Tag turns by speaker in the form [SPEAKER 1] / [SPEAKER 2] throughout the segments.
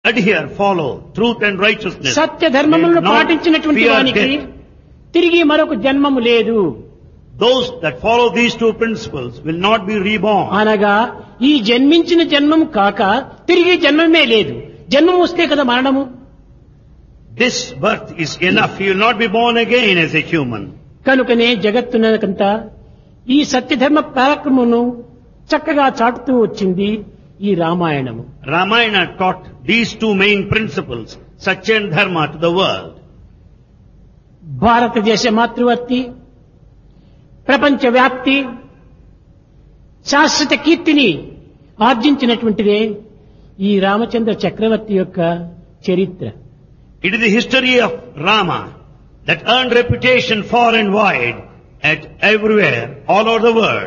[SPEAKER 1] adhere, follow truth and righteousness.
[SPEAKER 2] Satya ధర్మములను
[SPEAKER 1] They will not
[SPEAKER 2] పాటించినటువంటి
[SPEAKER 1] fear
[SPEAKER 2] వానికి
[SPEAKER 1] death.
[SPEAKER 2] తిరిగి మరొక జన్మము లేదు.
[SPEAKER 1] Those that follow these two principles will not be reborn.
[SPEAKER 2] అనగా ఈ జన్మించిన జన్మం కాక తిరిగి జన్మమే లేదు. జన్మం వస్తే కదా మరణము.
[SPEAKER 1] This birth is enough. You will not be born again as a human.
[SPEAKER 2] కనుకనే జగత్తునకంతా ఈ సత్యధర్మ పరాక్రమమును చక్కగా చాటుతూ వచ్చింది ఈ రామాయణము.
[SPEAKER 1] Ramayana taught these two main principles, Satya and Dharma, to the world.
[SPEAKER 2] భారతదేశ మాతృవర్తి, ప్రపంచ వ్యాప్తి, శాశ్వత కీర్తిని ఆర్జించినటువంటిదే ఈ రామచంద్ర చక్రవర్తి యొక్క చరిత్ర.
[SPEAKER 1] It is the history of Rama that earned reputation far and wide at everywhere, all over the world.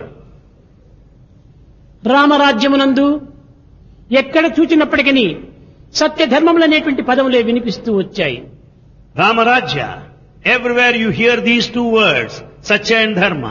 [SPEAKER 2] రామరాజ్యమునందు ఎక్కడ చూచినప్పటికీ సత్య ధర్మములనేటువంటి పదములే వినిపిస్తూ వచ్చాయి.
[SPEAKER 1] Ramarajya, everywhere you hear these two words, Satya and Dharma.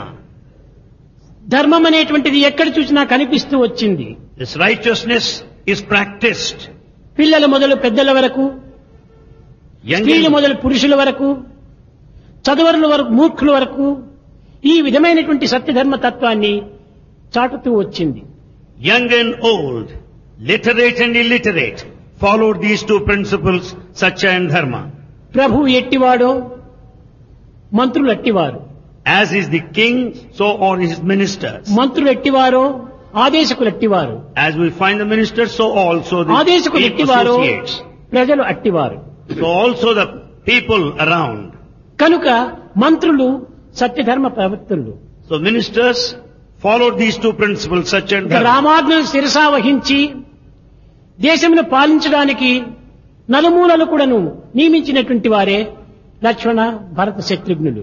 [SPEAKER 2] ధర్మం అనేటువంటిది ఎక్కడ చూసినా కనిపిస్తూ వచ్చింది.
[SPEAKER 1] This righteousness is practiced.
[SPEAKER 2] పిల్లలు మొదలు పెద్దల వరకు,
[SPEAKER 1] Young
[SPEAKER 2] స్త్రీలు
[SPEAKER 1] and,
[SPEAKER 2] మొదలు పురుషుల వరకు, చదువరుల వరకు, మూర్ఖుల వరకు ఈ విధమైనటువంటి సత్యధర్మ తత్వాన్ని చాటుతూ వచ్చింది.
[SPEAKER 1] young and old, literate and illiterate, followed these two principles, Satya and Dharma.
[SPEAKER 2] ప్రభు ఎట్టివాడో మంత్రులు అట్టివారు,
[SPEAKER 1] As is the king, so are his ministers.
[SPEAKER 2] మంత్రులు ఎట్టివారో ఆదేశకులు అట్టివారు,
[SPEAKER 1] As we find the ministers, so also the
[SPEAKER 2] ఆదేశకులు ఎట్టివారో
[SPEAKER 1] associates.
[SPEAKER 2] ప్రజలు అట్టివారు.
[SPEAKER 1] So also the people around.
[SPEAKER 2] కనుక మంత్రులు సత్యధర్మ ప్రవర్తనలు.
[SPEAKER 1] So ministers followed these two principles, Satya and Dharma.
[SPEAKER 2] రామాజ్ఞను శిరసా వహించి దేశమును పాలించడానికి నలుమూలలు కూడాను నియమించినటువంటి వారే లక్ష్మణ భరత శత్రుఘ్నులు.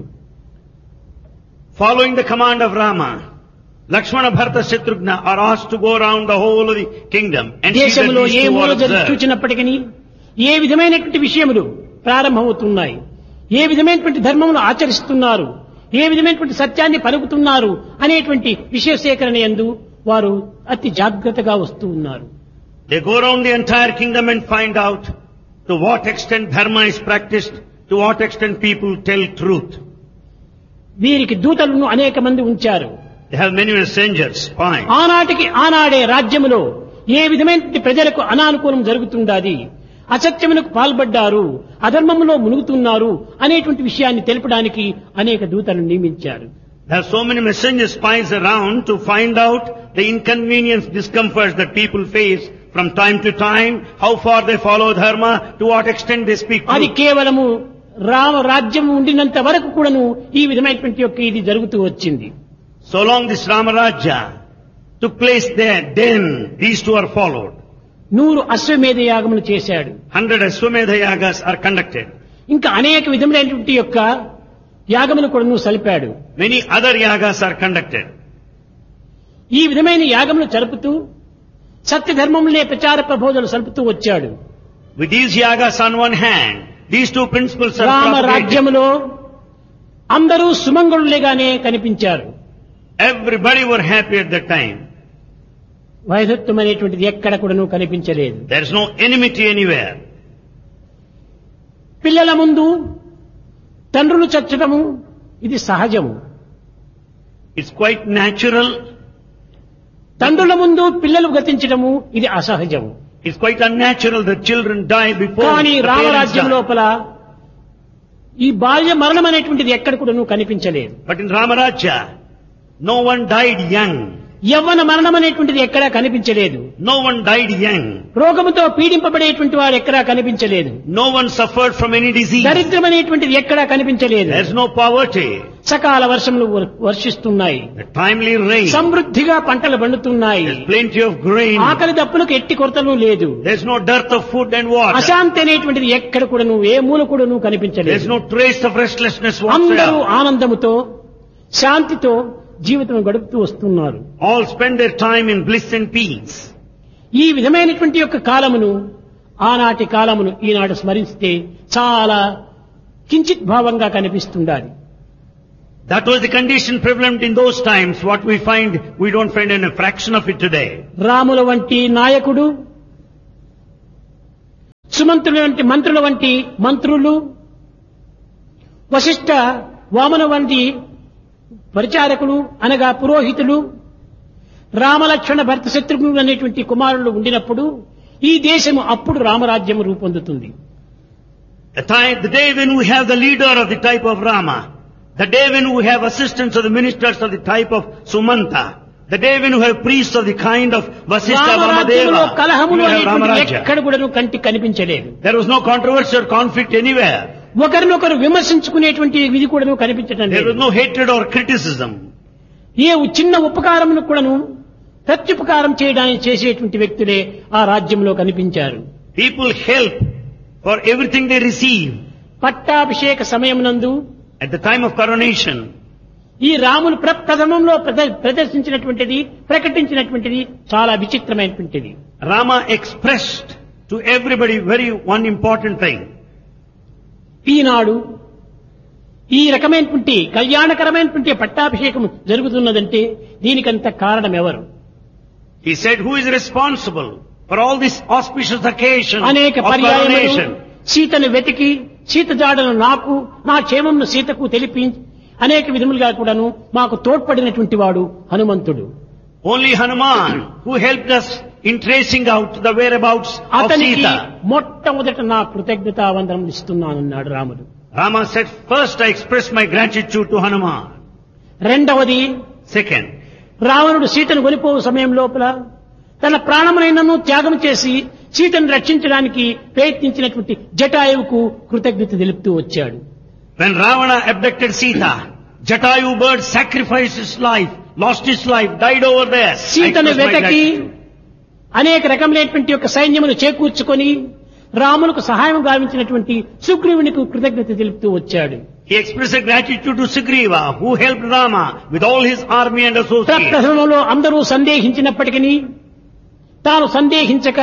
[SPEAKER 1] Following the command of Rama, Lakshmana, Bharata, Shatrugna are asked to go around the whole of the kingdom and see that
[SPEAKER 2] దేశంలో
[SPEAKER 1] these
[SPEAKER 2] A
[SPEAKER 1] two
[SPEAKER 2] మూల
[SPEAKER 1] are observed.
[SPEAKER 2] చూచినప్పటికీ ఏ విధమైనటువంటి విషయములు ప్రారంభమవుతున్నాయి, ఏ విధమైనటువంటి ధర్మమును ఆచరిస్తున్నారు, ఏ విధమైనటువంటి సత్యాన్ని పలుకుతున్నారు అనేటువంటి విషయ సేకరణ యందు వారు అతి జాగ్రత్తగా వస్తూ ఉన్నారు.
[SPEAKER 1] They go around the entire kingdom and find out to what extent dharma is practiced, to what extent people tell truth.
[SPEAKER 2] వీరికి దూతలను అనేక మంది ఉంచారు.
[SPEAKER 1] They have many messengers, spies.
[SPEAKER 2] ఆనాటికి ఆనాడే రాజ్యములో ఏ విధమైనటువంటి ప్రజలకు అనానుకూలం జరుగుతుండాది, అసత్యమునకు పాల్పడ్డారు, అధర్మములో మునుగుతున్నారు అనేటువంటి విషయాన్ని తెలుపడానికి అనేక దూతలను నియమించారు.
[SPEAKER 1] There are so many messenger spies around to find out the inconvenience, discomforts that people face from time to time, how far they follow dharma, to what extent they speak
[SPEAKER 2] అది
[SPEAKER 1] truth.
[SPEAKER 2] కేవలము రామ రాజ్యం ఉండినంత వరకు కూడాను ఈ విధమైనటువంటి యొక్క ఇది జరుగుతూ వచ్చింది.
[SPEAKER 1] So long this Ramarajya took place there, then these two are followed.
[SPEAKER 2] 100 అశ్వమేధ యాగములు చేశాడు.
[SPEAKER 1] 100 Ashwamedha yagas are conducted.
[SPEAKER 2] ఇంకా అనేక విధములైనటువంటి యొక్క యాగములు కూడాను సలిపాడు.
[SPEAKER 1] Many other yagas are conducted.
[SPEAKER 2] ఈ విధమైన యాగములు జరుపుతూ సత్యధర్మములనే ప్రచార ప్రబోధనలు సలుపుతూ వచ్చాడు.
[SPEAKER 1] With these yagas on one hand, these two principles are
[SPEAKER 2] Rama
[SPEAKER 1] propagated.
[SPEAKER 2] రాజ్యములో అందరూ సుమంగళులేగానే కనిపించారు.
[SPEAKER 1] Everybody were happy at that time.
[SPEAKER 2] వైధత్వం అనేటువంటిది ఎక్కడ కూడాను కనిపించలేదు.
[SPEAKER 1] There is no enmity anywhere.
[SPEAKER 2] పిల్లల ముందు తండ్రులు చచ్చటము ఇది సహజము.
[SPEAKER 1] It's quite natural.
[SPEAKER 2] తండ్రుల ముందు పిల్లలు గతించటము ఇది అసహజము.
[SPEAKER 1] It's quite unnatural that children die before
[SPEAKER 2] కానీ
[SPEAKER 1] the parents
[SPEAKER 2] రామరాజ్యం
[SPEAKER 1] die.
[SPEAKER 2] లోపల ఈ బాల్య మరణం అనేటువంటిది ఎక్కడ కూడాను కనిపించలేదు.
[SPEAKER 1] But in Ramarajya, no one died young.
[SPEAKER 2] యవ్వన మరణం అనేటువంటిది ఎక్కడా కనిపించలేదు.
[SPEAKER 1] No one died young.
[SPEAKER 2] రోగముతో పీడింపబడేటువంటి వారు ఎక్కడా కనిపించలేదు.
[SPEAKER 1] No one suffered from any disease.
[SPEAKER 2] దరిద్రం అనేటువంటిది ఎక్కడా కనిపించలేదు.
[SPEAKER 1] There's no poverty.
[SPEAKER 2] సకాల వర్షములు వర్షిస్తున్నాయి.
[SPEAKER 1] The timely rain.
[SPEAKER 2] సమృద్ధిగా పంటలు పండుతున్నాయి.
[SPEAKER 1] There's plenty of grain.
[SPEAKER 2] ఆకలి దప్పులకు ఎట్టి కొరతలు లేదు.
[SPEAKER 1] There's no dearth of food and water.
[SPEAKER 2] అశాంతి అనేటువంటిది ఎక్కడ కూడాను ఏ మూల కూడాను
[SPEAKER 1] There's
[SPEAKER 2] కనిపించలేదు.
[SPEAKER 1] no trace of restlessness
[SPEAKER 2] అందరూ
[SPEAKER 1] whatsoever.
[SPEAKER 2] ఆనందముతో శాంతితో జీవితం గడుపుతూ వస్తున్నారు.
[SPEAKER 1] All spend their time in bliss and peace.
[SPEAKER 2] ఈ విధమైనటువంటి యొక్క కాలమును ఆనాటి కాలమును ఈనాడు స్మరిస్తే చాలా కించిత్ భావంగా కనిపిస్తుండాలి.
[SPEAKER 1] That was the condition prevalent in those times. What we find, we don't find in a fraction of it today.
[SPEAKER 2] రాముల వంటి నాయకుడు సుమంత్రుల వంటి మంత్రుల వంటి మంత్రులు, వశిష్ఠ వామన వంటి పరిచారకులు అనగా పురోహితులు, రామలక్ష్మణ భరత శత్రుఘ్నులు అనేటువంటి కుమారులు ఉండినప్పుడు ఈ దేశము అప్పుడు రామరాజ్యం రూపొందుతుంది.
[SPEAKER 1] The day when we have the leader of the type of Rama, the day when we have assistants of the ministers of the type of Sumanta, the day when we have priests of the kind of Vasishtha,
[SPEAKER 2] రామరాజ్యంలో
[SPEAKER 1] Vamadeva,
[SPEAKER 2] కలహములు
[SPEAKER 1] we have
[SPEAKER 2] అనేటువంటి
[SPEAKER 1] Ramarajya.
[SPEAKER 2] ఎక్కడ కూడా కంటికి కనిపించలేదు.
[SPEAKER 1] There was no controversy or conflict anywhere.
[SPEAKER 2] ఒకరినొకరు విమర్శించుకునేటువంటి విధి కూడా కనిపించడం
[SPEAKER 1] There was
[SPEAKER 2] లేదు.
[SPEAKER 1] no hatred or criticism.
[SPEAKER 2] ఏ చిన్న ఉపకారమును కూడాను ప్రత్యుపకారం చేయడానికి చేసేటువంటి వ్యక్తులే ఆ రాజ్యంలో కనిపించారు.
[SPEAKER 1] People help for everything they receive.
[SPEAKER 2] పట్టాభిషేక సమయమునందు
[SPEAKER 1] At the time of coronation,
[SPEAKER 2] ఈ రాములు ప్రథమంలో ప్రదర్శించినటువంటిది, ప్రకటించినటువంటిది చాలా విచిత్రమైనటువంటిది.
[SPEAKER 1] Rama expressed to everybody one important thing.
[SPEAKER 2] ఈనాడు ఈ రకమైనటువంటి కళ్యాణకరమైనటువంటి పట్టాభిషేకం జరుగుతున్నదంటే దీనికంత కారణం ఎవరు?
[SPEAKER 1] He said, who is responsible for all this auspicious occasion
[SPEAKER 2] అనేక
[SPEAKER 1] of
[SPEAKER 2] పర్యాయములు
[SPEAKER 1] coronation?
[SPEAKER 2] సీతను వెతికి సీత జాడను నాకు, నా క్షేమంను సీతకు తెలిపి అనేక విధములుగా కూడాను మాకు తోడ్పడినటువంటి వాడు హనుమంతుడు.
[SPEAKER 1] Only Hanuman who helped us in tracing out the whereabouts of
[SPEAKER 2] అతనికి
[SPEAKER 1] Sita.
[SPEAKER 2] మొట్టమొదట నా కృతజ్ఞతావందనం ఇస్తున్నానన్నాడు రాముడు.
[SPEAKER 1] Rama said, first I express my gratitude to Hanuman.
[SPEAKER 2] రెండవది,
[SPEAKER 1] Second,
[SPEAKER 2] రావణుడు సీతను కొనిపోవు సమయం లోపల తన ప్రాణమునైనను త్యాగం చేసి సీతను రక్షించడానికి ప్రయత్నించినటువంటి జటాయువుకు కృతజ్ఞత తెలుపుతూ వచ్చాడు.
[SPEAKER 1] when Ravana abducted Sita, Jatayu bird sacrificed his life, lost his life, died over there. I
[SPEAKER 2] సీతను
[SPEAKER 1] express my
[SPEAKER 2] వెతకి
[SPEAKER 1] gratitude.
[SPEAKER 2] అనేక రకములైనటువంటి యొక్క సైన్యమును చేకూర్చుకొని రాములకు సహాయం గావించినటువంటి సుగ్రీవునికి కృతజ్ఞత తెలుపుతూ వచ్చాడు.
[SPEAKER 1] He expressed gratitude to Sugriva, who helped Rama with all his army and associates.
[SPEAKER 2] ప్రప్రథమంలో అందరూ సందేహించినప్పటికీ తాను సందేహించక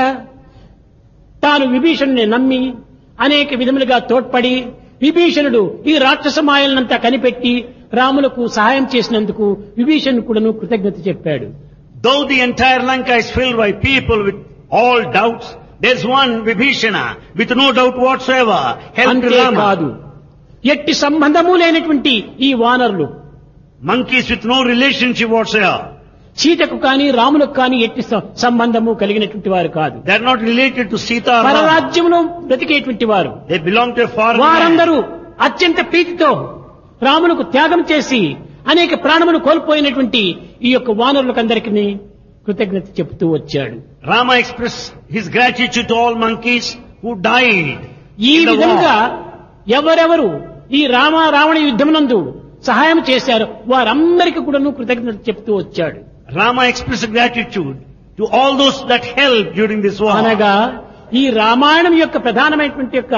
[SPEAKER 2] తాను విభీషణుని నమ్మి అనేక విధములుగా తోడ్పడి విభీషణుడు ఈ రాక్షస మాయలనంతా కనిపెట్టి రాములకు సహాయం చేసినందుకు విభీషణుడు కూడాను కృతజ్ఞత చెప్పాడు.
[SPEAKER 1] Though the entire Lanka is filled by people with all doubts, there's one Vibhishana with no doubt whatsoever helped
[SPEAKER 2] అంతేకాదు,
[SPEAKER 1] Rama.
[SPEAKER 2] ఎట్టి సంబంధము లేనటువంటి ఈ వానరులు
[SPEAKER 1] Monkeys with no relationship whatsoever.
[SPEAKER 2] సీతకు కాని రాములకు కాని ఎట్టి సంబంధము కలిగినటువంటి వారు కాదు.
[SPEAKER 1] They're not related to Sita or Rama.
[SPEAKER 2] పరరాజ్యంలో బ్రతికేటువంటి వారు.
[SPEAKER 1] They belong to a foreign land.
[SPEAKER 2] వారందరూ అత్యంత ప్రీతితో రాములకు త్యాగం చేసి అనేక ప్రాణములు కోల్పోయినటువంటి ఈ యొక్క వానరులకందరికీ కృతజ్ఞత చెబుతూ వచ్చాడు.
[SPEAKER 1] Rama expressed his gratitude to all monkeys who died
[SPEAKER 2] ఈ
[SPEAKER 1] in the
[SPEAKER 2] విధంగా
[SPEAKER 1] war.
[SPEAKER 2] ఎవరెవరు ఈ రావణ యుద్ధమునందు సహాయం చేశారో వారందరికీ కూడాను కృతజ్ఞత చెప్తూ వచ్చాడు.
[SPEAKER 1] Rama expressed gratitude to all those that helped during this war.
[SPEAKER 2] అనగా ఈ రామాయణం యొక్క ప్రధానమైనటువంటి యొక్క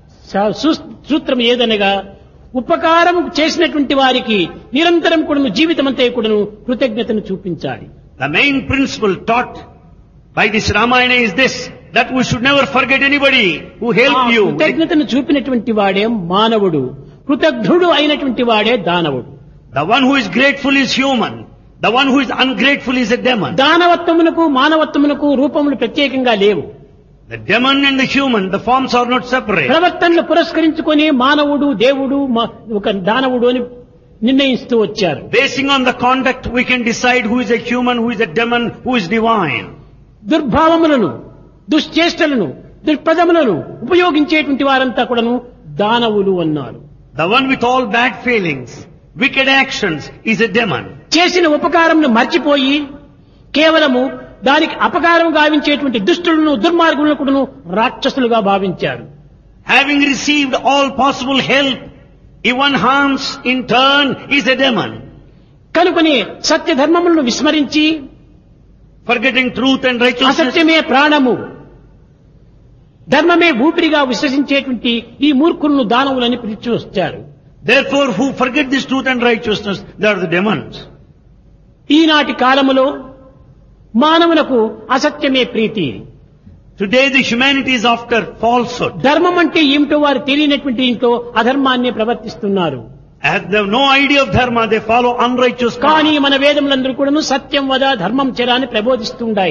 [SPEAKER 2] సూత్రం ఏదనగా ఉపకారం చేసినటువంటి వారికి నిరంతరం కూడాను జీవితమంతా కూడాను కృతజ్ఞతను చూపించాలి.
[SPEAKER 1] The main principle taught by this Ramayana is this, that we should never forget anybody who helped you.
[SPEAKER 2] కృతజ్ఞతను చూపినటువంటి వాడే మానవుడు, కృతజ్ఞుడు అయినటువంటి వాడే దానవుడు.
[SPEAKER 1] The one who is grateful is human. The one who is ungrateful is a demon.
[SPEAKER 2] దానవత్వమునకు మానవత్వమునకు రూపములు ప్రత్యేకంగా లేవు.
[SPEAKER 1] The demon and the human, the forms are not separate.
[SPEAKER 2] ప్రవర్తనలు పురస్కరించుకొని మానవుడు దేవుడు ఒక దానవుడు అని నిర్ణయిస్తూ వచ్చారు.
[SPEAKER 1] Basing on the conduct, we can decide who is a human, who is a demon, who is divine.
[SPEAKER 2] దుర్భావములను, దుశ్చేష్టలను, దుర్పదములను ఉపయోగించేటువంటి వారంతా కూడాను దానవులు అన్నారు.
[SPEAKER 1] The one with all bad feelings, wicked actions is a demon.
[SPEAKER 2] చేసిన ఉపకారంను మర్చిపోయి కేవలము దానికి అపకారం గావించేటువంటి దుష్టులను దుర్మార్గులను కూడాను రాక్షసులుగా భావించారు.
[SPEAKER 1] Having received all possible help, if one harms in turn is a demon.
[SPEAKER 2] కనుకనే సత్య ధర్మములను విస్మరించి
[SPEAKER 1] Forgetting truth and righteousness.
[SPEAKER 2] అసత్యమే ప్రాణము, ధర్మమే ఊపిరిగా విశ్వసించేటువంటి ఈ మూర్ఖులను దానవులని పిలిచి వచ్చారు.
[SPEAKER 1] Therefore, who forget this truth and righteousness, they are the demons.
[SPEAKER 2] ఈనాటి కాలములో మానవులకు అసత్యమే ప్రీతి.
[SPEAKER 1] Today the humanity is after falsehood.
[SPEAKER 2] ధర్మం అంటే ఏమిటో వారు తెలియనటువంటి ఇంట్లో అధర్మాన్ని ప్రవర్తిస్తున్నారు.
[SPEAKER 1] As they have no idea of dharma, they follow unrighteous
[SPEAKER 2] కానీ
[SPEAKER 1] path.
[SPEAKER 2] మన వేదములందరూ కూడాను సత్యం వద ధర్మం చెర అని ప్రబోధిస్తుండాయి.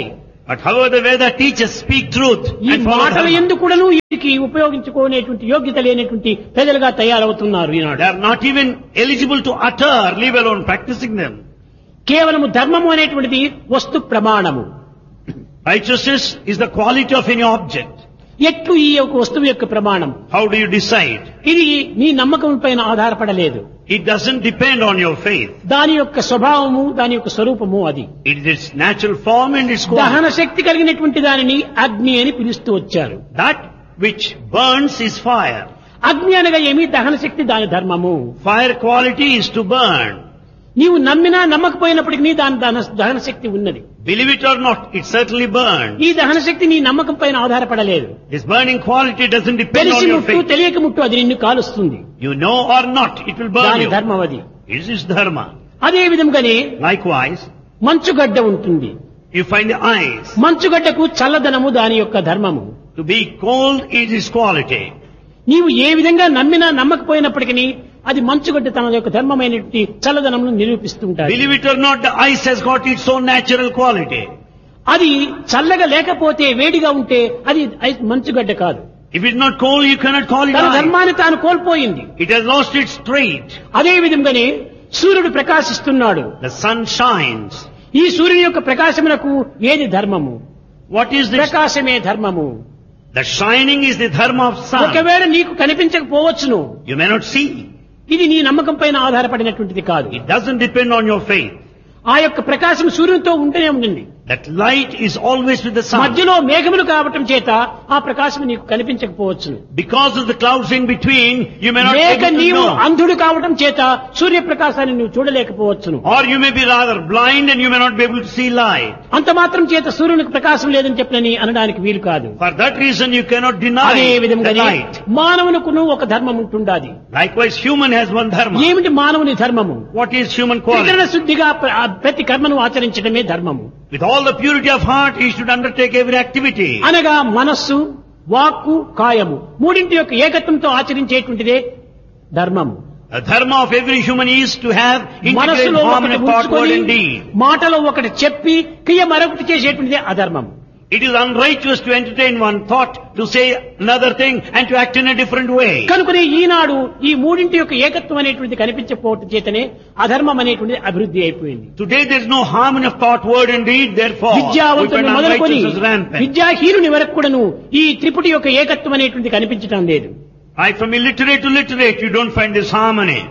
[SPEAKER 1] But however the Veda teaches, speak truth
[SPEAKER 2] ఈ
[SPEAKER 1] and follow
[SPEAKER 2] మాటల
[SPEAKER 1] dharma.
[SPEAKER 2] ఎందుకు కూడాను వీరికి ఉపయోగించుకునేటువంటి యోగ్యత లేనటువంటి ప్రజలుగా తయారవుతున్నారు ఈనాడు.
[SPEAKER 1] They are not even eligible to utter, leave alone practicing them.
[SPEAKER 2] కేవలము ధర్మము అనేటువంటిది వస్తు ప్రమాణము.
[SPEAKER 1] Righteousness is the quality of any object.
[SPEAKER 2] ఎట్లు ఈ యొక్క వస్తువు యొక్క ప్రమాణం?
[SPEAKER 1] How do you decide?
[SPEAKER 2] ఇది నీ నమ్మకం పైన ఆధారపడలేదు.
[SPEAKER 1] It doesn't depend on your faith.
[SPEAKER 2] దాని యొక్క స్వభావము, దాని యొక్క స్వరూపము అది.
[SPEAKER 1] It is its natural form and its
[SPEAKER 2] దహన
[SPEAKER 1] quality.
[SPEAKER 2] శక్తి కలిగినటువంటి దానిని అగ్ని అని పిలుస్తూ వచ్చారు.
[SPEAKER 1] That which burns is fire.
[SPEAKER 2] అగ్ని అనగా ఏమి? దహన శక్తి, దాని ధర్మము.
[SPEAKER 1] Fire quality is to burn.
[SPEAKER 2] నీవు నమ్మినా నమ్మకపోయినప్పటికీ దాని దహన శక్తి ఉన్నది.
[SPEAKER 1] Believe it or not, it certainly burns.
[SPEAKER 2] ఈ దహన శక్తి నీ నమ్మకం పైన ఆధారపడలేదు.
[SPEAKER 1] This burning quality doesn't depend on
[SPEAKER 2] తెలిసి
[SPEAKER 1] your
[SPEAKER 2] ముట్టు
[SPEAKER 1] faith.
[SPEAKER 2] తెలియక ముట్టు అది నిన్ను కాలుస్తుంది.
[SPEAKER 1] You know or not, it will burn
[SPEAKER 2] దాని
[SPEAKER 1] you.
[SPEAKER 2] ధర్మం అది.
[SPEAKER 1] It is dharma.
[SPEAKER 2] అదే విధంగానే
[SPEAKER 1] Likewise,
[SPEAKER 2] మంచుగడ్డ ఉంటుంది.
[SPEAKER 1] you find the ice.
[SPEAKER 2] మంచుగడ్డకు చల్లదనము దాని యొక్క ధర్మము.
[SPEAKER 1] To be cold is its quality.
[SPEAKER 2] నీవు ఏ విధంగా నమ్మినా నమ్మకపోయినప్పటికీ అది మంచుగడ్డ తన యొక్క ధర్మమైనటువంటి చల్లదనమును నిరూపిస్తుంటాడు.
[SPEAKER 1] Believe it or not, the ice has got its own natural quality.
[SPEAKER 2] అది చల్లగా లేకపోతే, వేడిగా ఉంటే అది మంచుగడ్డ కాదు.
[SPEAKER 1] If it's not cold, you cannot call it
[SPEAKER 2] తన
[SPEAKER 1] ice.
[SPEAKER 2] ధర్మాన్ని తాను కోల్పోయింది.
[SPEAKER 1] It has lost its trait.
[SPEAKER 2] అదే విధంగానే సూర్యుడు ప్రకాశిస్తున్నాడు.
[SPEAKER 1] The sun shines.
[SPEAKER 2] ఈ సూర్యుని యొక్క ప్రకాశమునకు ఏది ధర్మము?
[SPEAKER 1] What is this?
[SPEAKER 2] ప్రకాశమే ధర్మము.
[SPEAKER 1] The shining is the dharma of sun.
[SPEAKER 2] ఒకవేళ నీకు కనిపించకపోవచ్చును,
[SPEAKER 1] You may not see.
[SPEAKER 2] ఇది నీ నమ్మకం పైన ఆధారపడినటువంటిది కాదు.
[SPEAKER 1] It doesn't depend on your faith.
[SPEAKER 2] ఆ యొక్క ప్రకాశం సూర్యునితో ఉంటూనే ఉంటుంది.
[SPEAKER 1] That light is always with the sun.
[SPEAKER 2] మధ్యలో మేఘములు కావటం చేత ఆ ప్రకాశం నీకు కనిపించకపోవచ్చు.
[SPEAKER 1] Because of the clouds in between, you may not be
[SPEAKER 2] లేక
[SPEAKER 1] able to
[SPEAKER 2] నీవు
[SPEAKER 1] know.
[SPEAKER 2] అంధుడు కావటం చేత సూర్యప్రకాశాన్ని నువ్వు చూడలేకపోవచ్చును.
[SPEAKER 1] Or you may be rather blind and you may not be able to see light.
[SPEAKER 2] అంత మాత్రం చేత సూర్యునికి ప్రకాశం లేదని చెప్పనని అనడానికి వీలు కాదు.
[SPEAKER 1] For that reason, you cannot deny
[SPEAKER 2] అదే
[SPEAKER 1] the
[SPEAKER 2] విధంగా
[SPEAKER 1] light.
[SPEAKER 2] మానవునకును ఒక ధర్మం ఉంటుండాది.
[SPEAKER 1] Likewise, human has one dharma.
[SPEAKER 2] ఏమిటి మానవుని ధర్మము?
[SPEAKER 1] What is human
[SPEAKER 2] త్రికరణ
[SPEAKER 1] quality?
[SPEAKER 2] శుద్ధిగా ప్రతి కర్మను ఆచరించడమే ధర్మము.
[SPEAKER 1] With all the purity of heart, he should undertake every activity.
[SPEAKER 2] అనగా మనస్సు, వాక్కు, కాయము మూడింటి యొక్క ఏకత్వంతో ఆచరించేటువంటిదే ధర్మము.
[SPEAKER 1] The dharma of every human is to have integrated
[SPEAKER 2] మనస్సులో
[SPEAKER 1] harmony
[SPEAKER 2] ఒకటి
[SPEAKER 1] of thought, word
[SPEAKER 2] ఉంచుకొని
[SPEAKER 1] and deed.
[SPEAKER 2] మాటలో ఒకటి చెప్పి క్రియ మరొకటి చేసేటువంటిదే అధర్మం.
[SPEAKER 1] It is unrighteous to entertain one thought, to say another thing, and to act in a different way.
[SPEAKER 2] కనుకనే ఈనాడు ఈ మూడింటి యొక్క ఏకత్వం అనేటువంటిది కనిపించకపోవటం చేతనే అధర్మం అనేటువంటిది అభివృద్ధి అయిపోయింది.
[SPEAKER 1] Today there is no harmony of thought, word and deed, therefore
[SPEAKER 2] విద్యావంతుని మొదలుకొని
[SPEAKER 1] unrighteousness is rampant.
[SPEAKER 2] విద్యాహీనుని వరకు కూడాను ఈ త్రిపుటి యొక్క ఏకత్వం అనేటువంటిది కనిపించడం లేదు.
[SPEAKER 1] Right from illiterate to literate, you don't find this harmony.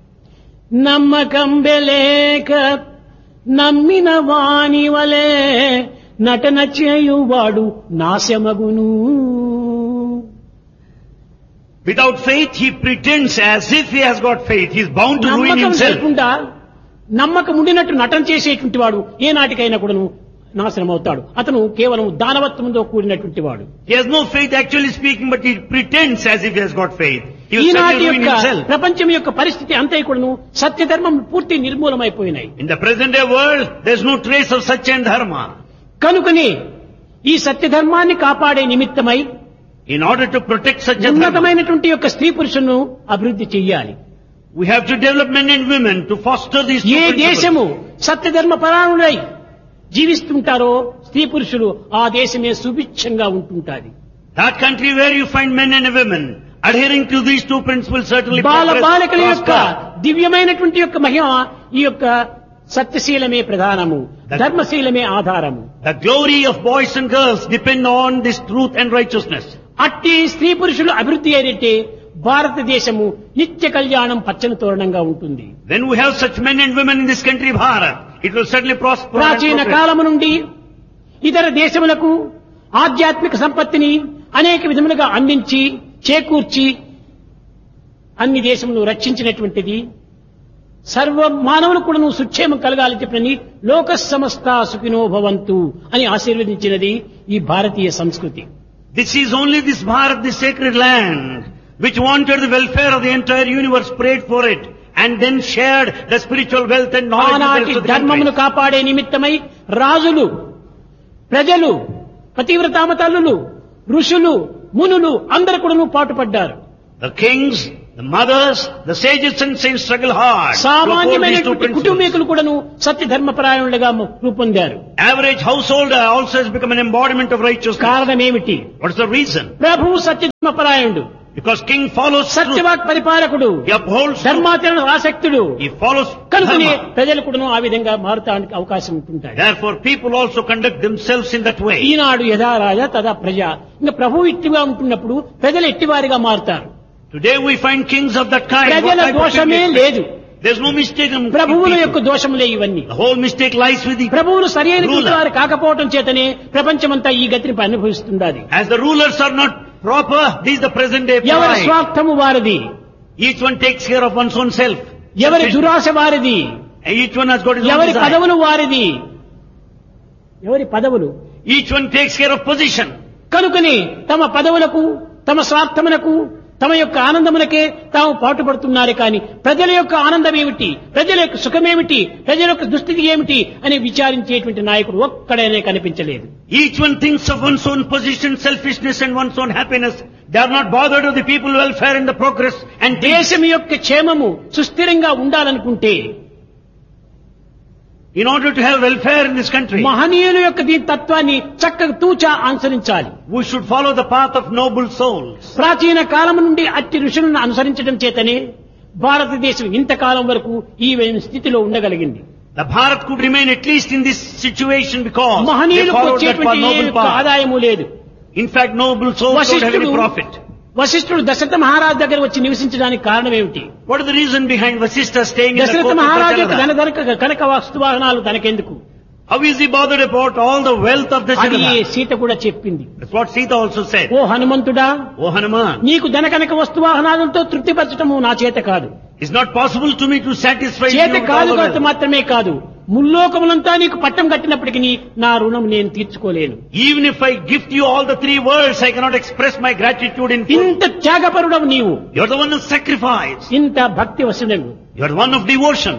[SPEAKER 2] నమ్మకం బెలేక నమ్మిన వాని వలే నటన చేయువాడు నాశమగును.
[SPEAKER 1] Without faith, he pretends as if he has got faith. He is bound to ruin
[SPEAKER 2] నమ్మకం
[SPEAKER 1] himself.
[SPEAKER 2] లేకుండా నమ్మకం ఉండినట్టు నటన చేసేటువంటి వాడు ఏనాటికైనా కూడాను నాశనం అవుతాడు. అతను కేవలం దానవత్వంతో కూడినటువంటి వాడు.
[SPEAKER 1] He has no faith actually speaking, but he pretends as if he has got faith. He will
[SPEAKER 2] ఈనాటి
[SPEAKER 1] certainly ruin
[SPEAKER 2] యొక్క
[SPEAKER 1] himself.
[SPEAKER 2] ప్రపంచం యొక్క పరిస్థితి అంతా కూడాను సత్యధర్మం పూర్తి నిర్మూలమైపోయినాయి.
[SPEAKER 1] In the present day world, there is no trace of Satya and Dharma.
[SPEAKER 2] కనుకనే ఈ సత్యధర్మాన్ని కాపాడే నిమిత్తమై
[SPEAKER 1] In order to protect Satya Dharma,
[SPEAKER 2] ఉన్నతమైనటువంటి యొక్క స్త్రీ పురుషులను అభివృద్ధి చెయ్యాలి.
[SPEAKER 1] we have to develop men and women to foster these two
[SPEAKER 2] A
[SPEAKER 1] principles.
[SPEAKER 2] దేశము సత్యధర్మ పరాయణులై జీవిస్తుంటారో స్త్రీ పురుషులు ఆ దేశమే సుభిక్షంగా ఉంటుంటాది.
[SPEAKER 1] That country where you find men and women adhering to these two principles certainly
[SPEAKER 2] Bala
[SPEAKER 1] progress,
[SPEAKER 2] బాలికల యొక్క
[SPEAKER 1] prosper.
[SPEAKER 2] దివ్యమైనటువంటి యొక్క మహిమ ఈ యొక్క సత్యశీలమే ప్రధానము, ధర్మశీలమే ఆధారము.
[SPEAKER 1] The glory of boys and girls depend on this truth and righteousness.
[SPEAKER 2] అట్టి స్త్రీ పురుషులు అభివృద్ధి అయితే భారతదేశము నిత్య కళ్యాణం పచ్చని తోరణంగా ఉంటుంది.
[SPEAKER 1] When we have such men and women in this country, Bharat, it will certainly prosper. and
[SPEAKER 2] ప్రాచీన
[SPEAKER 1] progress.
[SPEAKER 2] కాలము నుండి ఇతర దేశములకు ఆధ్యాత్మిక సంపత్తిని అనేక విధములుగా అందించి చేకూర్చి అన్ని దేశములు రక్షించినటువంటిది. సర్వ మానవులకు కూడా సుక్షేమం కలగాలని చెప్పని లోక సమస్త సుఖినో భవంతు అని ఆశీర్వదించినది ఈ భారతీయ సంస్కృతి.
[SPEAKER 1] This is only this Bharat, this sacred land, which wanted the welfare of the entire universe, prayed for it, and then shared the spiritual wealth and knowledge with the
[SPEAKER 2] ఆనాటి
[SPEAKER 1] rest of the
[SPEAKER 2] ధర్మమును
[SPEAKER 1] countries.
[SPEAKER 2] కాపాడే నిమిత్తమై రాజులు, ప్రజలు, పతివ్రతామ తల్లులు, ఋషులు, మునులు అందరూ కూడాను పాటుపడ్డారు.
[SPEAKER 1] The kings, the mothers, the sages and saints struggle hard to uphold these two
[SPEAKER 2] సామాన్యమైనటువంటి
[SPEAKER 1] principles.
[SPEAKER 2] కుటుంబీకులు కూడాను సత్య ధర్మపరాయణులుగా రూపొందారు.
[SPEAKER 1] Average householder also has become an embodiment of righteousness.
[SPEAKER 2] కారణం ఏమిటి?
[SPEAKER 1] What is the reason?
[SPEAKER 2] ప్రభువు సత్య ధర్మపరాయణుడు,
[SPEAKER 1] Because king follows truth.
[SPEAKER 2] సత్యవాక్ పరిపాలకుడు,
[SPEAKER 1] He upholds truth.
[SPEAKER 2] ధర్మాచరణ ఆసక్తుడు.
[SPEAKER 1] He follows
[SPEAKER 2] కనుకనే
[SPEAKER 1] dharma.
[SPEAKER 2] ప్రజలు కూడాను ఆ విధంగా మారటానికి అవకాశం ఉంటుంటాయి.
[SPEAKER 1] Therefore, people also conduct themselves in that way.
[SPEAKER 2] ఈనాడు యథా రాజా తదా ప్రజ. ఇంకా ప్రభువు ఇట్టిగా ఉంటున్నప్పుడు ప్రజలు ఎట్టివారిగా మారుతారు.
[SPEAKER 1] Today we find kings of that kind. What
[SPEAKER 2] ప్రజల
[SPEAKER 1] type of
[SPEAKER 2] దోషమే
[SPEAKER 1] people?
[SPEAKER 2] లేదు.
[SPEAKER 1] There's no mistake in
[SPEAKER 2] ప్రభువుల యొక్క
[SPEAKER 1] people.
[SPEAKER 2] దోషములే ఇవన్నీ.
[SPEAKER 1] The whole mistake lies with the
[SPEAKER 2] ప్రభువులు సరైన
[SPEAKER 1] ruler.
[SPEAKER 2] వారు కాకపోవటం చేతనే ప్రపంచమంతా ఈ గతిని అనుభవిస్తున్నది.
[SPEAKER 1] As the rulers are not proper, this is the present day
[SPEAKER 2] ఎవరి
[SPEAKER 1] pride.
[SPEAKER 2] స్వార్థము వారిది,
[SPEAKER 1] Each one takes care of one's own self.
[SPEAKER 2] ఎవరి దురాశ వారిది,
[SPEAKER 1] Each one has got his own
[SPEAKER 2] ఎవరి
[SPEAKER 1] desire.
[SPEAKER 2] పదవులు వారిది, ఎవరి పదవులు.
[SPEAKER 1] Each one takes care of position.
[SPEAKER 2] కనుకని తమ పదవులకు, తమ స్వార్థములకు, తమ యొక్క ఆనందములకే తాము పాటుపడుతున్నారు కానీ ప్రజల యొక్క ఆనందం ఏమిటి, ప్రజల యొక్క సుఖమేమిటి, ప్రజల యొక్క దుస్థితి ఏమిటి అని విచారించేటువంటి నాయకుడు ఒక్కడైనా కనిపించలేదు.
[SPEAKER 1] Each one thinks of one's own position, selfishness and one's own happiness. They are not bothered with the people's welfare and the progress and
[SPEAKER 2] దేశం యొక్క క్షేమము సుస్థిరంగా ఉండాలనుకుంటే
[SPEAKER 1] in order to have welfare in this country,
[SPEAKER 2] మహనీయుల యొక్క దీని తత్వాన్ని చక్కగా తూచా అనుసరించాలి.
[SPEAKER 1] we should follow the path of noble souls.
[SPEAKER 2] ప్రాచీన కాలం నుండి అట్టి ఋషులను అనుసరించడం చేతనే భారతదేశం ఇంతకాలం వరకు ఈ స్థితిలో ఉండగలిగింది.
[SPEAKER 1] The Bharat could remain at least in this situation because they
[SPEAKER 2] మహనీయులకు
[SPEAKER 1] followed that
[SPEAKER 2] వచ్చేటువంటి ఏ
[SPEAKER 1] noble
[SPEAKER 2] యొక్క
[SPEAKER 1] path.
[SPEAKER 2] ఆదాయము లేదు.
[SPEAKER 1] In fact, noble souls don't have any profit.
[SPEAKER 2] వశిష్ఠుడు దశరథ మహారాజు దగ్గర వచ్చి నివసించడానికి కారణం ఏమిటి?
[SPEAKER 1] What is the reason behind Vasishtha staying in the
[SPEAKER 2] Dasharatha
[SPEAKER 1] court of
[SPEAKER 2] మహారాజు యొక్క
[SPEAKER 1] Dasharatha?
[SPEAKER 2] Kanaka వస్తువాహనాలు తనకెందుకు?
[SPEAKER 1] How is he bothered about all the wealth of
[SPEAKER 2] అది
[SPEAKER 1] Dasharatha?
[SPEAKER 2] సీత కూడా చెప్పింది.
[SPEAKER 1] That's what Sita also said.
[SPEAKER 2] Oh హనుమంతుడా,
[SPEAKER 1] Oh Hanuman,
[SPEAKER 2] నీకు ధనకనక వస్తువాహనాలతో తృప్తిపరచటము నా చేత కాదు.
[SPEAKER 1] it's not possible to me to satisfy you
[SPEAKER 2] చేత
[SPEAKER 1] with all
[SPEAKER 2] కాదు
[SPEAKER 1] the
[SPEAKER 2] కాబట్టి
[SPEAKER 1] wealth.
[SPEAKER 2] మాత్రమే కాదు, ముల్లోకములంతా నీకు పట్టం కట్టినప్పటికీ నా రుణం నేను తీర్చుకోలేను.
[SPEAKER 1] Even if I gift you all the three worlds, I cannot express my gratitude in full.
[SPEAKER 2] ఇంత త్యాగపరుడవు నీవు,
[SPEAKER 1] You're the one who sacrificed.
[SPEAKER 2] ఇంత భక్తి వశుడవు.
[SPEAKER 1] You're the one of devotion.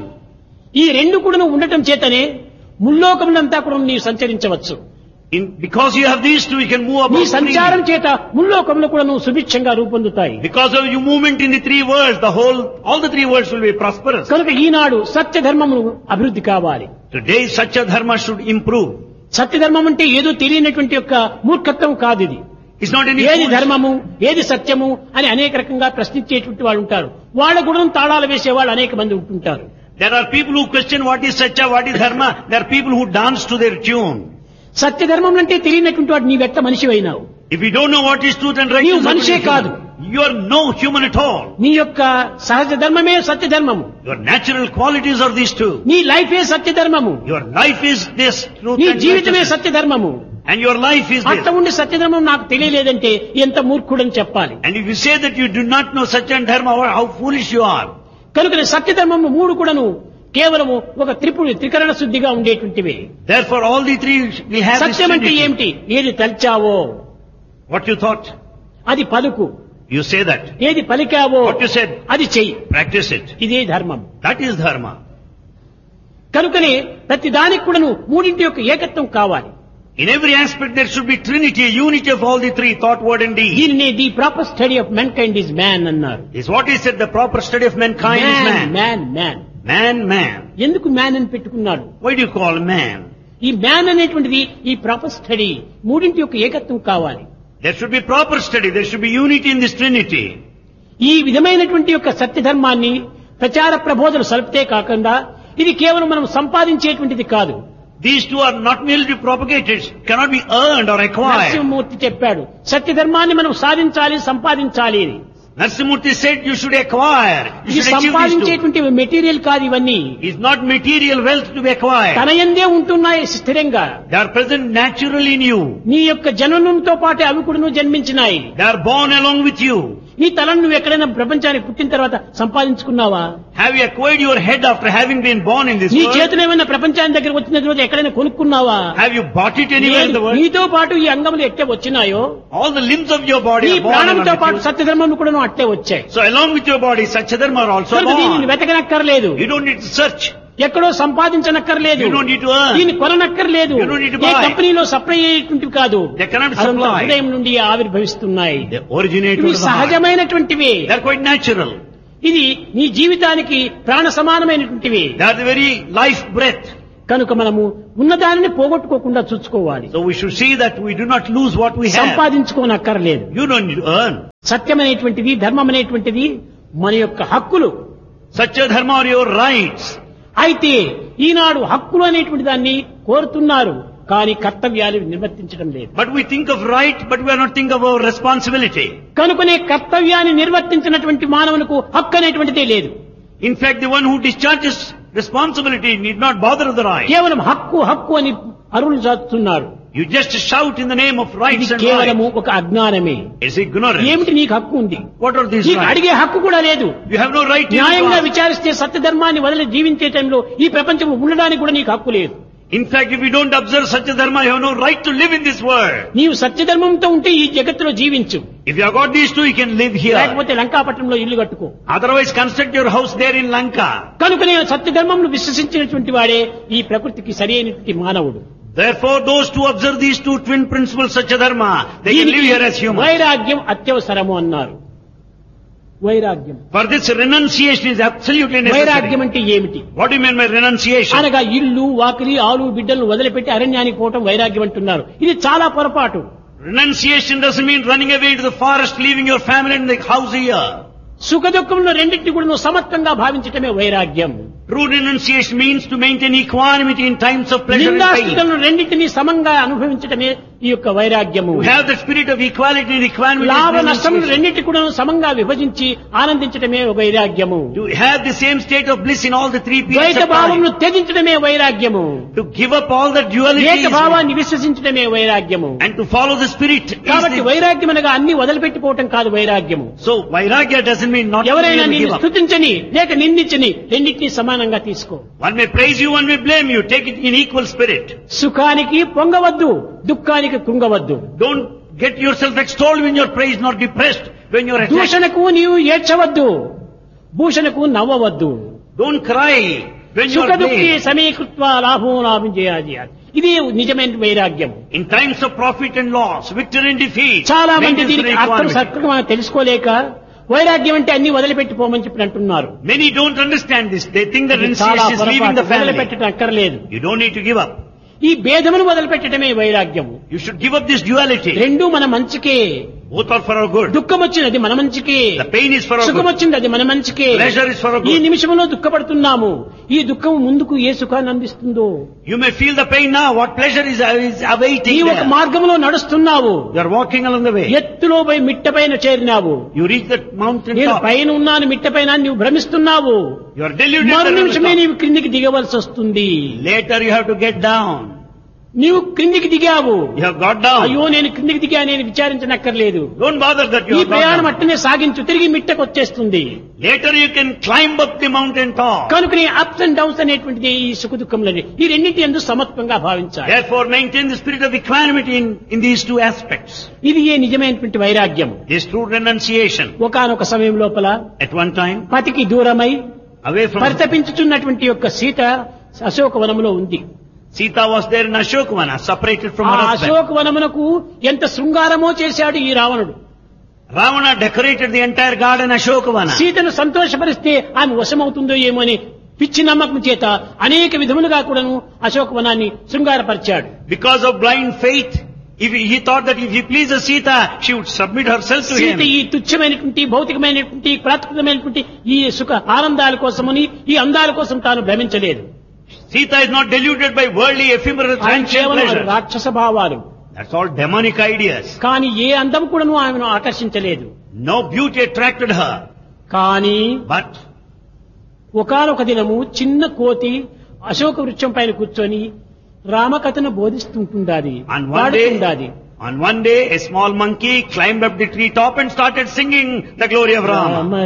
[SPEAKER 2] ఈ రెండు కూడా ఉండటం చేతనే ముల్లోకములంతా కూడా నీవు సంచరించవచ్చు.
[SPEAKER 1] Because you have these two, you can move
[SPEAKER 2] నీ
[SPEAKER 1] about
[SPEAKER 2] సంచారం
[SPEAKER 1] freely.
[SPEAKER 2] చేత ముల్లోకములు కూడా నువ్వు సుభిక్షంగా రూపొందుతాయి.
[SPEAKER 1] Because of your movement in the three worlds, all the three worlds will be prosperous.
[SPEAKER 2] కనుక ఈనాడు సత్య ధర్మము అభివృద్ధి కావాలి.
[SPEAKER 1] Today, such a dharma should improve.
[SPEAKER 2] సత్య ధర్మం అంటే ఏదో తెలియనటువంటి యొక్క మూర్ఖత్వం కాదు ఇది.
[SPEAKER 1] It's not any
[SPEAKER 2] ఏది
[SPEAKER 1] foolish-
[SPEAKER 2] ధర్మము, ఏది సత్యము అని అనేక రకంగా ప్రశ్నించేటువంటి వాళ్ళు ఉంటారు. వాళ్ళ గుణం తాళాలు వేసేవాళ్ళు అనేక మంది ఉంటుంటారు.
[SPEAKER 1] There are people who question what is satya, what is dharma. There are people who dance to their tune.
[SPEAKER 2] సత్య ధర్మం అంటే తెలియనటువంటి వాడు నీవెట్ట మనిషి అయినావు.
[SPEAKER 1] If you don't know what is truth and
[SPEAKER 2] నీవు
[SPEAKER 1] righteousness,
[SPEAKER 2] మనిషే కాదు.
[SPEAKER 1] you are no human at all.
[SPEAKER 2] నీ యొక్క సహజ ధర్మమే సత్య ధర్మము.
[SPEAKER 1] Your natural qualities are these two.
[SPEAKER 2] నీ లైఫే సత్య ధర్మము.
[SPEAKER 1] Your life is this truth
[SPEAKER 2] నీ
[SPEAKER 1] and
[SPEAKER 2] జీవితమే
[SPEAKER 1] righteousness.
[SPEAKER 2] సత్య ధర్మము.
[SPEAKER 1] And your life is
[SPEAKER 2] అట్ట
[SPEAKER 1] this.
[SPEAKER 2] ఉండి సత్య ధర్మం నాకు తెలియలేదంటే ఎంత మూర్ఖుడని చెప్పాలి.
[SPEAKER 1] And if you say that you do not know satya and dharma, how foolish you are.
[SPEAKER 2] కనుక సత్య ధర్మము మూడు కూడాను కేవలము ఒక త్రికరణ శుద్ధిగా ఉండేటువంటివి.
[SPEAKER 1] Therefore, all the three will have this
[SPEAKER 2] సత్యం అంటే
[SPEAKER 1] trinity.
[SPEAKER 2] ఏమిటి? ఏది తల్చావో
[SPEAKER 1] What you thought,
[SPEAKER 2] అది పలుకు,
[SPEAKER 1] you say that.
[SPEAKER 2] ఏది పలికావో
[SPEAKER 1] What you said,
[SPEAKER 2] అది చెయ్యి.
[SPEAKER 1] practice it.
[SPEAKER 2] ఇదే ధర్మం.
[SPEAKER 1] That is dharma.
[SPEAKER 2] కనుకనే ప్రతి దానికి కూడాను మూడింటి యొక్క ఏకత్వం కావాలి.
[SPEAKER 1] In every aspect there should be trinity, a unity of all the three, thought, word and deed.
[SPEAKER 2] దీనిని the proper study of men kind is man అన్నారు.
[SPEAKER 1] Is what he said, the proper study of mankind is man.
[SPEAKER 2] Man man
[SPEAKER 1] Man.
[SPEAKER 2] ఎందుకు man అని పెట్టుకున్నాడు?
[SPEAKER 1] Why do you call man?
[SPEAKER 2] ఈ man అనేటువంటిది ఈ proper study మూడింటి యొక్క ఏకత్వం కావాలి.
[SPEAKER 1] There should be proper study, there should be unity in this trinity.
[SPEAKER 2] ఈ విధమైనటువంటి యొక్క సత్య ధర్మాన్ని ప్రచార ప్రబోధనలు సలిపితే కాకుండా ఇది కేవలం మనం సంపాదించేటువంటిది కాదు.
[SPEAKER 1] These two are not merely to propagate, it cannot be earned or acquired.
[SPEAKER 2] Narasimhamurthy చెప్పాడు సత్య ధర్మాన్ని మనం సాధించాలి, సంపాదించాలి అని.
[SPEAKER 1] Narsimurti said you should acquire, you
[SPEAKER 2] ఇది
[SPEAKER 1] should achieve these two.
[SPEAKER 2] సంపాదించేటువంటి material కాదు ఇవన్నీ.
[SPEAKER 1] It's not material wealth to be acquired.
[SPEAKER 2] తన యందే ఉంటున్నాయి స్థిరంగా.
[SPEAKER 1] They are present naturally in you.
[SPEAKER 2] నీ యొక్క జననంతో పాటు అవి కూడా జన్మించినాయి.
[SPEAKER 1] They are born along with you.
[SPEAKER 2] నీ తలను నువ్వు ఎక్కడైనా ప్రపంచానికి పుట్టిన తర్వాత సంపాదించుకున్నావా?
[SPEAKER 1] Have you acquired your head after having been born in this
[SPEAKER 2] నీ
[SPEAKER 1] world?
[SPEAKER 2] చేతులు ఏమైనా ప్రపంచానికి దగ్గర వచ్చిన తర్వాత ఎక్కడైనా కొనుక్కున్నావా?
[SPEAKER 1] Have you bought it anywhere in the world?
[SPEAKER 2] నీతో పాటు ఈ అంగములు ఎట్టే వచ్చినాయో
[SPEAKER 1] All the limbs of your body
[SPEAKER 2] నీ
[SPEAKER 1] are born
[SPEAKER 2] ప్రాణంతో
[SPEAKER 1] along
[SPEAKER 2] పాటు
[SPEAKER 1] with you.
[SPEAKER 2] సత్యధర్మం కూడా అట్టే వచ్చాయి.
[SPEAKER 1] So along with your body, Satyadharma are also
[SPEAKER 2] కనుక దీనిని
[SPEAKER 1] born.
[SPEAKER 2] వెతకనక్కర్లేదు.
[SPEAKER 1] You don't need to search.
[SPEAKER 2] ఎక్కడో సంపాదించనక్కర్లేదు,
[SPEAKER 1] You don't need to earn.
[SPEAKER 2] దీన్ని కొననక్కర్లేదు,
[SPEAKER 1] You don't need to
[SPEAKER 2] A
[SPEAKER 1] buy.
[SPEAKER 2] కంపెనీలో సప్లై అయ్యేటువంటివి కాదు,
[SPEAKER 1] They cannot
[SPEAKER 2] అదంతా
[SPEAKER 1] supply.
[SPEAKER 2] హృదయం నుండి ఆవిర్భవిస్తున్నాయి.
[SPEAKER 1] They originate
[SPEAKER 2] ఇవి
[SPEAKER 1] from the heart.
[SPEAKER 2] సహజమైనటువంటివి.
[SPEAKER 1] They are quite natural.
[SPEAKER 2] ఇది నీ జీవితానికి ప్రాణ సమానమైనటువంటివి.
[SPEAKER 1] They are the very life breath.
[SPEAKER 2] కనుక మనము ఉన్నదానిని పోగొట్టుకోకుండా చూసుకోవాలి.
[SPEAKER 1] So we should see that we do not lose what we have.
[SPEAKER 2] సంపాదించుకోనక్కర్లేదు.
[SPEAKER 1] You don't need to earn.
[SPEAKER 2] సత్యమనేటువంటిది, ధర్మం అనేటువంటిది మన యొక్క హక్కులు.
[SPEAKER 1] Satya dharma are your rights.
[SPEAKER 2] అయితే ఈనాడు హక్కులు అనేటువంటి దాన్ని కోరుతున్నారు, కానీ కర్తవ్యాలు నిర్వర్తించడం లేదు.
[SPEAKER 1] But we think of right, but we are not thinking of our responsibility.
[SPEAKER 2] కనుకనే కర్తవ్యాన్ని నిర్వర్తించినటువంటి మానవునికి హక్కు అనేటువంటిదే లేదు.
[SPEAKER 1] In fact, the one who discharges responsibility need not bother with the right.
[SPEAKER 2] కేవలం హక్కు హక్కు అని అరువులు చాటుతున్నారు.
[SPEAKER 1] You just shout in the name of
[SPEAKER 2] ఇది
[SPEAKER 1] rights and
[SPEAKER 2] కేవలము
[SPEAKER 1] rights.
[SPEAKER 2] ఒక అజ్ఞానమే.
[SPEAKER 1] It's ignorance.
[SPEAKER 2] ఏమిటి నీకు హక్కు ఉంది?
[SPEAKER 1] What are these
[SPEAKER 2] నీకు
[SPEAKER 1] rights?
[SPEAKER 2] అడిగే హక్కు కూడా లేదు.
[SPEAKER 1] You have no right to
[SPEAKER 2] న్యాయంగా
[SPEAKER 1] ask.
[SPEAKER 2] విచారిస్తే సత్యధర్మాన్ని వదిలి జీవించే టైంలో ఈ ప్రపంచం ఉండడానికి కూడా నీకు హక్కు లేదు.
[SPEAKER 1] In fact, if you don't observe Satya dharma, you have no right to live in this world.
[SPEAKER 2] నీవు సత్యధర్మంతో ఉంటే ఈ జగత్తులో జీవించు,
[SPEAKER 1] If you have got these two, you can live here.
[SPEAKER 2] లేకపోతే లంకాపట్నంలో ఇల్లు కట్టుకో.
[SPEAKER 1] Otherwise, construct your house there in Lanka.
[SPEAKER 2] కనుక నేను సత్యధర్మంను విశ్వసించినటువంటి వాడే ఈ ప్రకృతికి సరి అయినటువంటి మానవుడు.
[SPEAKER 1] Therefore, those who observe these two twin principles, Satya dharma, they can live
[SPEAKER 2] దీనికి
[SPEAKER 1] here as humans.
[SPEAKER 2] వైరాగ్యం అత్యవసరము అన్నారు. వైరాగ్యం,
[SPEAKER 1] For this, renunciation is absolutely
[SPEAKER 2] వైరాగ్యం
[SPEAKER 1] necessary.
[SPEAKER 2] అంటే ఏమిటి?
[SPEAKER 1] What do you mean by renunciation?
[SPEAKER 2] అనగా ఇల్లు వాకిలి ఆలు బిడ్డలను వదిలిపెట్టి అరణ్యానికి పోవటం వైరాగ్యం అంటున్నారు. ఇది చాలా పొరపాటు.
[SPEAKER 1] Renunciation doesn't mean running away into the forest, leaving your family and the house here.
[SPEAKER 2] సుఖ దుఃఖంలో రెండింటిని కూడా నువ్వు సమత్వంగా భావించటమే వైరాగ్యం.
[SPEAKER 1] True renunciation means to maintain equanimity in times of pleasure and pain.
[SPEAKER 2] నిందాస్తులను రెండింటినీ సమంగా అనుభవించటమే ఈ యొక్క వైరాగ్యము.
[SPEAKER 1] To have the spirit of equality and equanimity.
[SPEAKER 2] లాభ
[SPEAKER 1] is
[SPEAKER 2] నష్టములు
[SPEAKER 1] renunciation.
[SPEAKER 2] రెండింటి కూడా సమంగా విభజించి ఆనందించటమే ఒక వైరాగ్యము.
[SPEAKER 1] To have the same state of bliss in all the three periods
[SPEAKER 2] ద్వైత
[SPEAKER 1] of time.
[SPEAKER 2] భావమును త్యజించడమే వైరాగ్యము.
[SPEAKER 1] To give up all the dualities
[SPEAKER 2] ఏక భావాన్ని విశ్వసించడమే వైరాగ్యము.
[SPEAKER 1] and to follow the spirit. is
[SPEAKER 2] కాబట్టి
[SPEAKER 1] the-
[SPEAKER 2] వైరాగ్యం అనగా అన్ని వదిలిపెట్టిపోవటం కాదు వైరాగ్యము.
[SPEAKER 1] So, vairagya doesn't mean not to
[SPEAKER 2] ఎవరైనా
[SPEAKER 1] really
[SPEAKER 2] నిన్ను
[SPEAKER 1] give up.
[SPEAKER 2] స్తుతించని లేక నిందించని రెండింటినీ సమానంగా తీసుకో.
[SPEAKER 1] One may praise you, one may blame you. Take it in equal spirit.
[SPEAKER 2] సుఖానికి పొంగవద్దు, దుఃఖానికి కృంగవద్దు.
[SPEAKER 1] Don't get yourself extolled when you're praised, nor depressed when you're attacked.
[SPEAKER 2] దూషణకు నీవు ఏడ్చవద్దు, భూషణకు నవ్వవద్దు.
[SPEAKER 1] Don't cry when
[SPEAKER 2] సుఖ
[SPEAKER 1] you're
[SPEAKER 2] దుఃఖి
[SPEAKER 1] blamed.
[SPEAKER 2] సమీకృత్వ లాభం లాభం చేయాలి. ఇది నిజమైన వైరాగ్యం.
[SPEAKER 1] In times of profit and loss, victory and defeat,
[SPEAKER 2] చాలా మంది
[SPEAKER 1] maintain
[SPEAKER 2] దీనికి
[SPEAKER 1] equanimity.
[SPEAKER 2] అర్థం సరిగ్గా మనం తెలుసుకోలేక వైరాగ్యం అంటే అన్ని వదిలిపెట్టిపోమని చెప్పి అంటున్నారు.
[SPEAKER 1] Many don't understand this. They think that
[SPEAKER 2] ఇది చాలా
[SPEAKER 1] renunciation is leaving the
[SPEAKER 2] పొరపాటు.
[SPEAKER 1] family.
[SPEAKER 2] వదిలిపెట్టడం అక్కర్లేదు.
[SPEAKER 1] You don't need to give up.
[SPEAKER 2] ఈ భేదమును వదిలిపెట్టడమే వైరాగ్యము.
[SPEAKER 1] You should give up this duality.
[SPEAKER 2] రెండూ మన మంచికే.
[SPEAKER 1] Both are for our good.
[SPEAKER 2] దుఃఖం వచ్చినది మన మంచికే,
[SPEAKER 1] The pain is for our
[SPEAKER 2] సుఖం
[SPEAKER 1] good.
[SPEAKER 2] వచ్చింది అది మన మంచికే.
[SPEAKER 1] Pleasure is for our
[SPEAKER 2] ఈ
[SPEAKER 1] good.
[SPEAKER 2] నిమిషంలో దుఃఖపడుతున్నాము, ఈ దుఃఖం ముందుకు ఏ సుఖాన్ని అందిస్తుందో.
[SPEAKER 1] You may feel the pain now. What pleasure is
[SPEAKER 2] ఈ
[SPEAKER 1] awaiting
[SPEAKER 2] ఒక
[SPEAKER 1] there?
[SPEAKER 2] మార్గంలో నడుస్తున్నావు,
[SPEAKER 1] You are walking along the way.
[SPEAKER 2] ఎత్తులో పోయి మిట్ట పైన చేరినావు.
[SPEAKER 1] You reach the mountain
[SPEAKER 2] నేను
[SPEAKER 1] top.
[SPEAKER 2] పైన ఉన్నాను మిట్ట పైన అని నువ్వు భ్రమిస్తున్నావు.
[SPEAKER 1] You are deluded.
[SPEAKER 2] మరు
[SPEAKER 1] that
[SPEAKER 2] నిమిషమే
[SPEAKER 1] you
[SPEAKER 2] నీవు క్రిందికి దిగవలసి వస్తుంది.
[SPEAKER 1] Later you have to get down.
[SPEAKER 2] నీవు క్రిందికి దిగావు,
[SPEAKER 1] You have got down.
[SPEAKER 2] అయ్యో నేను క్రిందికి దిగా నేను విచారించనక్కర్లేదు.
[SPEAKER 1] Don't bother that you
[SPEAKER 2] ఈ
[SPEAKER 1] have got
[SPEAKER 2] ప్రయాణం
[SPEAKER 1] down.
[SPEAKER 2] అట్టనే సాగించు, తిరిగి మిట్టకు వచ్చేస్తుంది.
[SPEAKER 1] Later you can climb up the mountain top.
[SPEAKER 2] కనుక నీ అప్స్ అండ్ డౌన్స్ అనేటువంటిది ఈ సుఖ దుఃఖంలోని ఈ రెండింటి యందు సమత్వంగా భావించాలి.
[SPEAKER 1] Therefore maintain the spirit of equanimity in these two aspects.
[SPEAKER 2] ఇది ఏ నిజమైనటువంటి వైరాగ్యం.
[SPEAKER 1] This true renunciation.
[SPEAKER 2] ఒకానొక సమయం లోపల
[SPEAKER 1] At one time,
[SPEAKER 2] పతికి దూరమై
[SPEAKER 1] away from
[SPEAKER 2] పరితపించుచున్నటువంటి యొక్క సీత అశోకవనములో ఉంది.
[SPEAKER 1] Sita was there in Ashokavana, separated from
[SPEAKER 2] ఆ
[SPEAKER 1] her husband.
[SPEAKER 2] అశోకవనమునకు ఎంత శృంగారమో చేశాడు ఈ రావణుడు.
[SPEAKER 1] Ravana decorated the entire garden Ashokavana.
[SPEAKER 2] సీతను సంతోషపరిస్తే ఆమె వశమవుతుందో ఏమో అని పిచ్చి నమ్మకం చేత అనేక విధములుగా కూడాను అశోకవనాన్ని శృంగారపరిచాడు.
[SPEAKER 1] Because of blind faith, he thought that if he pleases Sita, she would submit herself to
[SPEAKER 2] Sita
[SPEAKER 1] him.
[SPEAKER 2] ఈ తుచ్చమైనటువంటి భౌతికమైనటువంటి ప్రాకృతికమైనటువంటి ఈ సుఖ ఆనందాల కోసమని ఈ అందాల కోసం తాను భ్రమించలేదు.
[SPEAKER 1] Sita is not deluded by worldly, ephemeral,
[SPEAKER 2] ఆయన
[SPEAKER 1] transient
[SPEAKER 2] కేవలం
[SPEAKER 1] pleasure.
[SPEAKER 2] రాక్షస భావాలు.
[SPEAKER 1] That's all demonic ideas.
[SPEAKER 2] కానీ ఏ అందం కూడాను ఆమెను ఆకర్షించలేదు.
[SPEAKER 1] No beauty attracted her.
[SPEAKER 2] కానీ
[SPEAKER 1] But
[SPEAKER 2] ఒకానొక దినము చిన్న కోతి అశోక వృక్షం పైన కూర్చొని రామకథను బోధిస్తుంటుండాది, పాడుతుండాది.
[SPEAKER 1] on one day, a small monkey climbed up the tree top and started singing the glory of Rama.